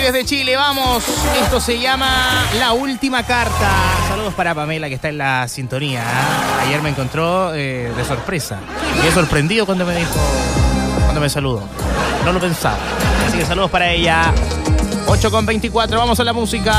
desde Chile, vamos. Esto se llama La Última Carta. Saludos para Pamela, que está en la sintonía. Ayer me encontró de sorpresa. Me quedé sorprendido cuando me saludó. No lo pensaba. Así que saludos para ella. 8:24, vamos a la música.